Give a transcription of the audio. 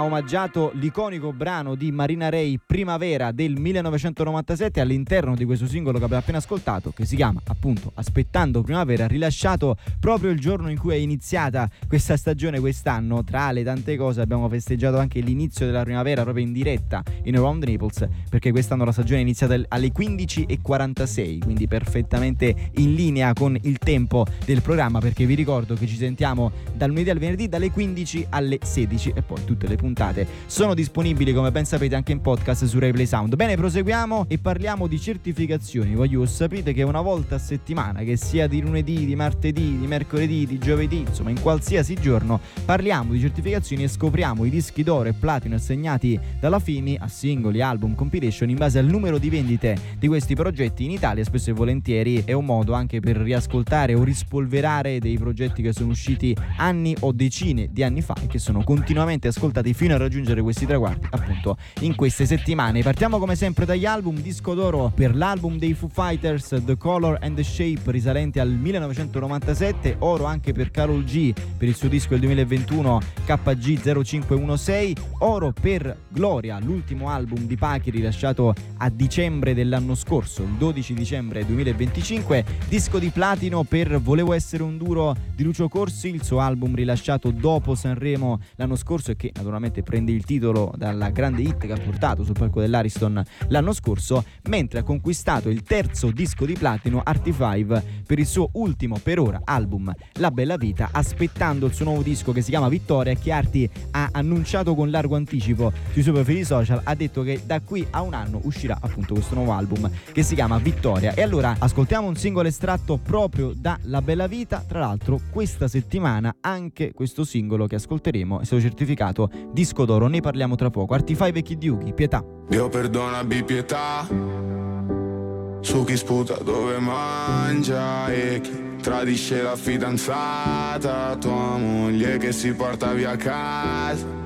omaggiato l'iconico brano di Marina Ray Primavera del 1997 all'interno di questo singolo che abbiamo appena ascoltato, che si chiama appunto Aspettando Primavera, rilasciato proprio il giorno in cui è iniziata questa stagione quest'anno. Tra le tante cose abbiamo festeggiato anche l'inizio della primavera proprio in diretta in Around Naples, perché quest'anno la stagione è iniziata alle 15:46, quindi perfettamente in linea con il tempo del programma, perché vi ricordo che ci sentiamo dal lunedì al venerdì dalle 15 alle 16 e poi tutte le puntate sono disponibili, come ben sapete, anche in podcast su Replay Sound. Bene, proseguiamo e parliamo di certificazioni. Voglio sapete che una volta a settimana, che sia di lunedì, di martedì, di mercoledì, di giovedì, insomma in qualsiasi giorno, parliamo di certificazioni e scopriamo i dischi d'oro e platino assegnati dalla FIMI a singoli, album, compilation in base al numero di vendite di questi progetti in Italia. Spesso e volentieri è un modo anche per riascoltare o rispolverare dei progetti che sono usciti anni o decine di anni fa e che sono continuamente ascoltati fino a raggiungere questi traguardi appunto in queste settimane. Partiamo come sempre dagli album. Disco d'oro per l'album dei Foo Fighters, The Color and the Shape, risalente al 1997, oro anche per Karol G per il suo disco del 2021 KG0516, oro per Gloria, l'ultimo album di Pachi rilasciato a dicembre dell'anno scorso, il 12 dicembre 2025, disco di platino per Volevo essere un duro di Lucio Corsi, il suo album rilasciato dopo Sanremo l'anno scorso e che naturalmente prende il titolo dalla grande hit che ha portato sul palco dell'Ariston l'anno scorso, mentre ha conquistato il terzo disco di platino Artie5 per il suo ultimo per ora album La Bella Vita, aspettando il suo nuovo disco che si chiama Vittoria, che Artie ha annunciato con largo anticipo sui suoi profili social. Ha detto che da qui a un anno uscirà appunto questo nuovo album che si chiama Vittoria. E allora ascoltiamo un singolo estratto proprio da La Bella Vita. Tra l'altro questa settimana anche questo singolo che ascolteremo è stato certificato disco d'oro, ne parliamo tra poco. Artie5 e Kid Yugi, Pietà. Dio perdona, abbi pietà su chi sputa dove mangia e chi tradisce la fidanzata, tua moglie che si porta via a casa.